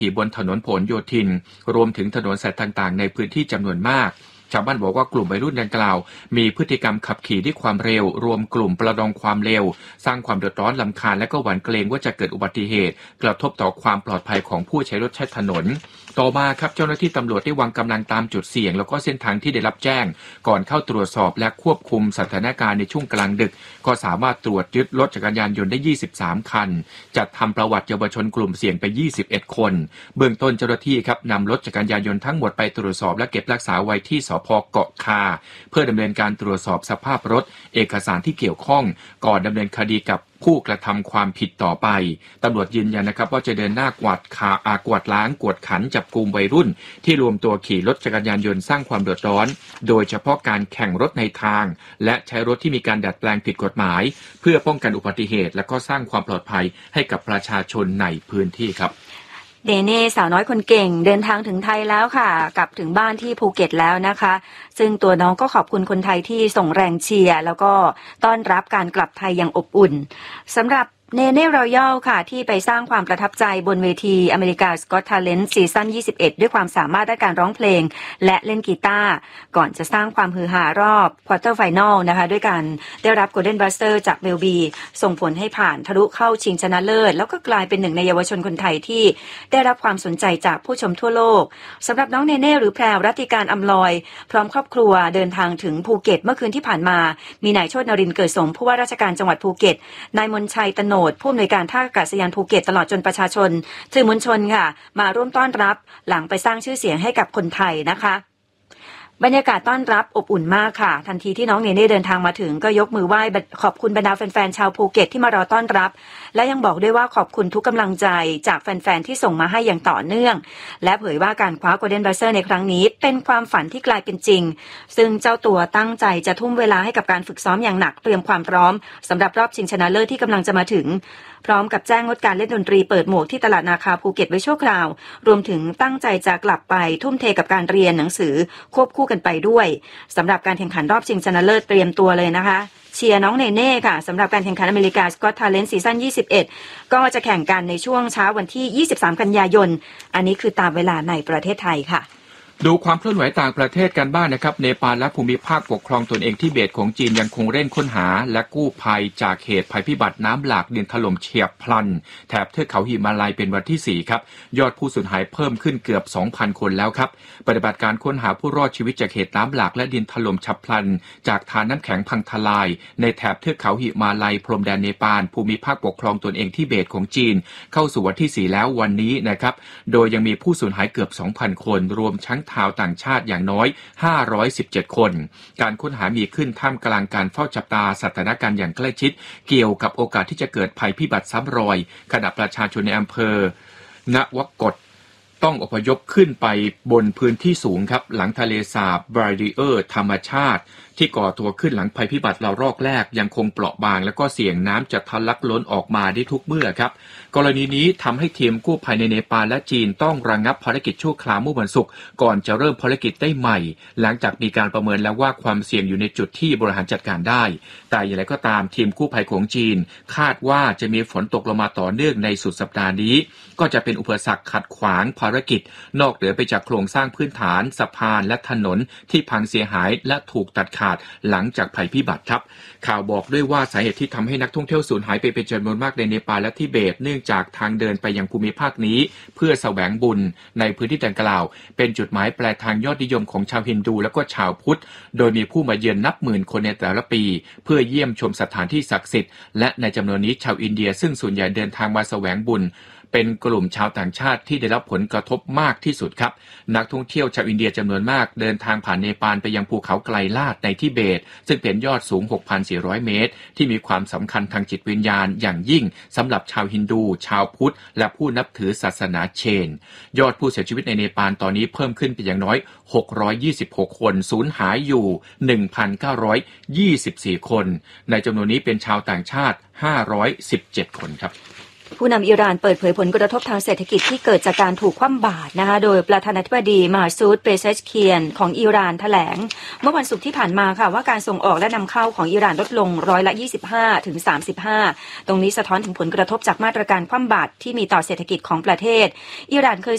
บนถนนผลโยธินรวมถึงถนนสายต่างๆในพื้นที่จำนวนมากชาวบ้านบอกว่ากลุ่มวัยรุ่นดังกล่าวมีพฤติกรรมขับขี่ด้วยความเร็วรวมกลุ่มประลองความเร็วสร้างความเดือดร้อนรำคาญและก็หวั่นเกรงว่าจะเกิดอุบัติเหตุกระทบต่อความปลอดภัยของผู้ใช้รถใช้ถนนต่อมาครับเจ้าหน้าที่ตำรวจได้วางกำลังตามจุดเสี่ยงแล้วก็เส้นทางที่ได้รับแจ้งก่อนเข้าตรวจสอบและควบคุมสถานการณ์ในช่วงกลางดึกก็สามารถตรวจยึดรถจักรยานยนต์ได้23คันจัดทำประวัติเยาวชนกลุ่มเสี่ยงไป21คนเบื้องต้นเจ้าหน้าที่ครับนำรถจักรยานยนต์ทั้งหมดไปตรวจสอบและเก็บรักษาไว้ที่สภ.เกาะคาเพื่อดำเนินการตรวจสอบสภาพรถเอกสารที่เกี่ยวข้องก่อนดำเนินคดีกับผู้กระทำความผิดต่อไปตำรวจยืนยันนะครับว่าจะเดินหน้ากวาดล้างกวดขันจับกุมวัยรุ่นที่รวมตัวขี่รถจักรยานยนต์สร้างความเดือดร้อนโดยเฉพาะการแข่งรถในทางและใช้รถที่มีการดัดแปลงผิดกฎหมายเพื่อป้องกันอุบัติเหตุและก็สร้างความปลอดภัยให้กับประชาชนในพื้นที่ครับเนเน่สาวน้อยคนเก่งเดินทางถึงไทยแล้วค่ะกลับถึงบ้านที่ภูเก็ตแล้วนะคะซึ่งตัวน้องก็ขอบคุณคนไทยที่ส่งแรงเชียร์แล้วก็ต้อนรับการกลับไทยอย่างอบอุ่นสำหรับเนเน่รอยัลค่ะที่ไปสร้างความประทับใจบนเวทีอเมริกาสก็อตทาเลนต์ซีซั่น21ด้วยความสามารถด้านการร้องเพลงและเล่นกีตาร์ก่อนจะสร้างความฮือฮารอบควอเตอร์ไฟนอลนะคะด้วยการได้รับโกลเด้นบัสเตอร์จากเบลบีส่งผลให้ผ่านทะลุเข้าชิงชนะเลิศแล้วก็กลายเป็นหนึ่งในเยาวชนคนไทยที่ได้รับความสนใจจากผู้ชมทั่วโลกสำหรับน้องเนเน่หรือแพรวรัตติการอำลอยพร้อมครอบครัวเดินทางถึงภูเก็ตเมื่อคืนที่ผ่านมามีนายโชตินรินทร์เกิดสมผู้ว่าราชการจังหวัดภูเก็ตนายมนชัยตโนดผู้อำนวยการท่าอากาศยานภูเก็ตตลอดจนประชาชนสื่อมวลชนค่ะมาร่วมต้อนรับหลังไปสร้างชื่อเสียงให้กับคนไทยนะคะบรรยากาศต้อนรับอบอุ่นมากค่ะทันทีที่น้องเนเน่เดินทางมาถึงก็ยกมือไหว้ขอบคุณบรรดาแฟนๆชาวภูเก็ตที่มารอต้อนรับและยังบอกด้วยว่าขอบคุณทุกกำลังใจจากแฟนๆที่ส่งมาให้อย่างต่อเนื่องและเผยว่าการคว้าโกลเด้นบัสเตอร์ในครั้งนี้เป็นความฝันที่กลายเป็นจริงซึ่งเจ้าตัวตั้งใจจะทุ่มเวลาให้กับการฝึกซ้อมอย่างหนักเตรียมความพร้อมสำหรับรอบชิงชนะเลิศที่กำลังจะมาถึงพร้อมกับแจ้งงดการเล่นดนตรีเปิดหมวกที่ตลาดนาคาภูเก็ตไว้ชั่วคราวรวมถึงตั้งใจจะกลับไปทุ่มเทกับการเรียนหนังสือควบคู่กันไปด้วยสำหรับการแข่งขันรอบชิงชนะเลิศเตรียมตัวเลยนะคะเชียร์น้องเนเน่ค่ะสำหรับการแข่งขันอเมริกาสก็อตทาเลนต์ซีซั่น21ก็จะแข่งกันในช่วงเช้าวันที่23กันยายนอันนี้คือตามเวลาในประเทศไทยค่ะดูความเคลื่อนไหวต่างประเทศกันบ้าง นะครับเนปาลและภูมิภาคปกครองตนเองทิเบตของจีนยังคงเร่งค้นหาและกู้ภัยจากเหตุภัยพิบัติน้ำหลากดินถล่มเฉียบพลันแถบเทือกเขาหิมาลัยเป็นวันที่4ครับยอดผู้สูญหายเพิ่มขึ้นเกือบ 2,000 คนแล้วครับปฏิบัติการค้นหาผู้รอดชีวิตจากเหตุน้ำหลากและดินถล่มฉับพลันจากทานน้ำแข็งพังทลายในแถบเทือกเขาหิมาลัยพรมแดนเนปาลภูมิภาคปกครองตนเองทิเบตของจีนเข้าสู่วันที่4แล้ววันนี้นะครับโดยยังมีผู้สูญหายเกือบ 2,000 คนรวมทั้งชาวต่างชาติอย่างน้อย517คนการค้นหามีขึ้นท่ามกลางการเฝ้าจับตาสถานการณ์อย่างใกล้ชิดเกี่ยวกับโอกาสที่จะเกิดภัยพิบัติซ้ำรอยขณะประชาชนในอำเภอนวกตต้องอพยพขึ้นไปบนพื้นที่สูงครับหลังทะเลสาบบราริเออร์ธรรมชาติที่ก่อตัวขึ้นหลังภัยพิบัติระลอกแรกยังคงเปราะบางและก็เสี่ยงน้ำจะทะลักล้นออกมาได้ทุกเมื่อครับกรณีนี้ทำให้ทีมกู้ภัยในเนปาลและจีนต้องระงับภารกิจชั่วคราวเมื่อวันศุกร์ก่อนจะเริ่มภารกิจได้ใหม่หลังจากมีการประเมินแล้วว่าความเสี่ยงอยู่ในจุดที่บริหารจัดการได้แต่อย่างไรก็ตามทีมกู้ภัยของจีนคาดว่าจะมีฝนตกลงมาต่อเนื่องในสุดสัปดาห์นี้ก็จะเป็นอุปสรรคขัดขวางภารกิจนอกเหนือไปจากโครงสร้างพื้นฐานสะพานและถนนที่พังเสียหายและถูกตัดขาดหลังจากภัยพิบัติครับข่าวบอกด้วยว่าสาเหตุที่ทำให้นักท่องเที่ยวสูญหายไปเป็นจำนวนมากในเนปาลและทิเบตเนื่องจากทางเดินไปยังภูมิภาคนี้เพื่อแสวงบุญในพื้นที่ดังกล่าวเป็นจุดหมายปลายทางยอดนิยมของชาวฮินดูและก็ชาวพุทธโดยมีผู้มาเยือนนับหมื่นคนในแต่ละปีเพื่อเยี่ยมชมสถานที่ศักดิ์สิทธิ์และในจำนวนนี้ชาวอินเดียซึ่งส่วนใหญ่เดินทางมาแสวงบุญเป็นกลุ่มชาวต่างชาติที่ได้รับผลกระทบมากที่สุดครับนักท่องเที่ยวชาวอินเดียจำนวนมากเดินทางผ่านเนปาลไปยังภูเขาไกลลาดในทิเบตซึ่งเป็นยอดสูง 6,400 เมตรที่มีความสำคัญทางจิตวิญญาณอย่างยิ่งสำหรับชาวฮินดูชาวพุทธและผู้นับถือศาสนาเชนยอดผู้เสียชีวิตในเนปาลตอนนี้เพิ่มขึ้นเป็นอย่างน้อย626คนสูญหายอยู่ 1,924 คนในจำนวนนี้เป็นชาวต่างชาติ517คนครับผู้นำอิหร่านเปิดเผยผลกระทบทางเศรษฐกิจที่เกิดจากการถูกคว่ำบาตรนะคะโดยประธานาธิบดีมาซูด เปเซชเคียนของอิหร่านแถลงเมื่อวันศุกร์ที่ผ่านมาค่ะว่าการส่งออกและนำเข้าของอิหร่านลดลง25%ถึง 35%ตรงนี้สะท้อนถึงผลกระทบจากมาตรการคว่ำบาตรที่มีต่อเศรษฐกิจของประเทศอิหร่านเคย